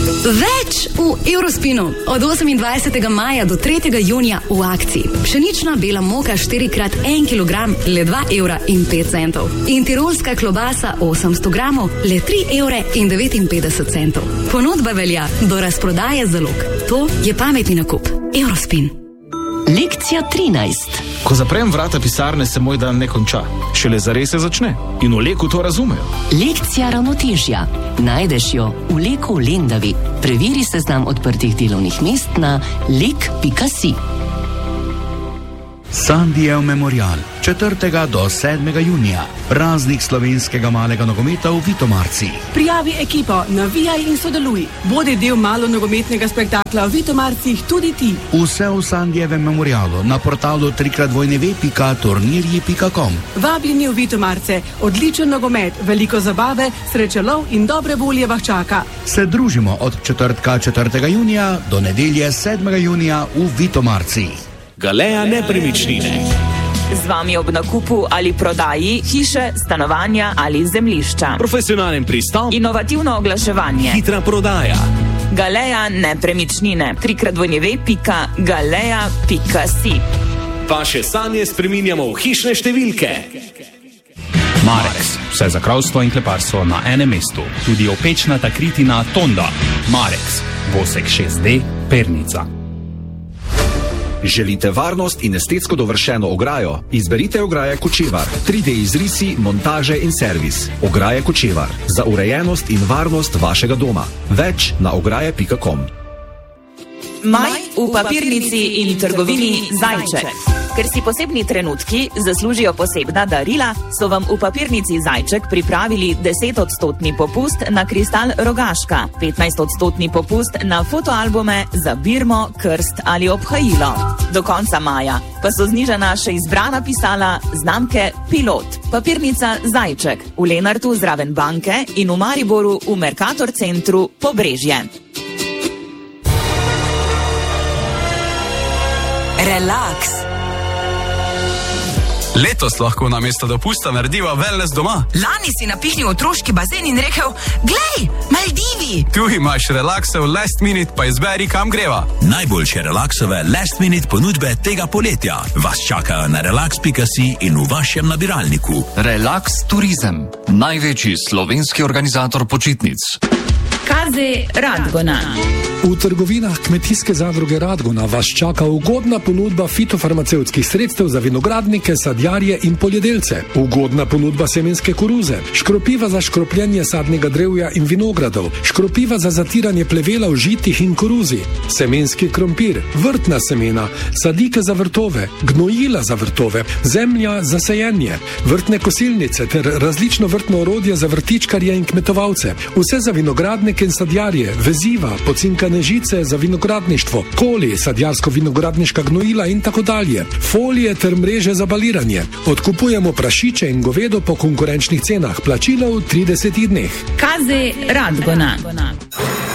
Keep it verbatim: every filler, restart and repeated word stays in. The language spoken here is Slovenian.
Več v Eurospinu. Od osemindvajsetega maja do tretjega junija v akciji. Pšenična bela moka štiri krat en kilogram, le dva evra in pet centov. In tirolska klobasa osemsto gramov, le tri evre in devetinpetdeset centov. Ponudba velja do razprodaje zalog. To je pametni nakup. Eurospin. Lekcija trinajst. Ko zaprem vrata pisarne, se moj dan ne konča. Šele zares se začne. In v Leku to razumejo. Lekcija ravnotežja. Najdeš jo v Leku v Lendavi. Preveri seznam odprtih delovnih mest na lek pika si. Sandijev memorial. četrtega do sedmega junija. Praznik slovenskega malega nogometa v Vitomarci. Prijavi ekipo, navijaj in sodeluj. Bodi del malo nogometnega spektakla v Vitomarcih tudi ti. Vse v Sandijevem memorialu na portalu tri krat dvojni ve pika turnirji pika com. Vabljeni v Vitomarce, odličen nogomet, veliko zabave, srečelov in dobre volje vas čaka. Se družimo od četrtka četrtega junija do nedelje sedmega junija v Vitomarci. Galeja nepremičnine. Z vami ob nakupu ali prodaji hiše, stanovanja ali zemljišča. Profesionalen pristop. Inovativno oglaševanje. Hitra prodaja. Galeja nepremičnine. tri krat dvojni ve pika galeja pika si. Vaše sanje spreminjamo v hišne številke. Marex. Vse za kravstvo in kleparstvo na enem mestu. Tudi opečnata kritina Tonda. Marex. Vosek šest D. Pernica. Želite varnost in estetsko dovršeno ograjo? Izberite ograje Kočevar. tri D izrisi, montaže in servis. Ograje Kočevar. Za urejenost in varnost vašega doma. Več na ograje pika com. Maj v papirnici in trgovini Zajček. Ker si posebni trenutki zaslužijo posebna darila, so vam v papirnici Zajček pripravili desetodstotni popust na kristal Rogaška, petnajstodstotni popust na fotoalbume za birmo, krst ali obhajilo. Do konca maja pa so znižana še izbrana pisala znamke Pilot. Papirnica Zajček v Lenartu zraven banke in v Mariboru v Mercator centru Pobrežje. Relaks. Letos lahko namesto dopusta narediva wellness doma. Lani si napihnil otroški bazen in rekel, glej, Maldivi! Tu imaš relaksov last minute, pa izberi, kam greva. Najboljše relaksove last minute ponudbe tega poletja vas čakajo na relax pika si in v vašem nabiralniku. Relax Turizem, največji slovenski organizator počitnic. Kaze Radgona. V trgovinah Kmetijske zadruge Radgona vas čaka ugodna ponudba fitofarmacevtskih sredstev za vinogradnike, sadjarje in poljedelce. Ugodna ponudba semenske koruze, škropiva za škropljenje sadnega drevja in vinogradov, škropiva za zatiranje plevela v žitih in koruzi, semenski krompir, vrtna semena, sadike za vrtove, gnojila za vrtove, zemlja za sajenje, vrtne kosilnice ter različno vrtno orodje za vrtičkarje in kmetovalce. Vse za vinogradnike in sadjarje, veziva, pocinkane žice za vinogradništvo, koli, sadjarsko-vinogradniška gnojila in tako dalje, folije ter mreže za baliranje. Odkupujemo prašiče in govedo po konkurenčnih cenah, plačilo v tridesetih dneh. Kaze Radgona.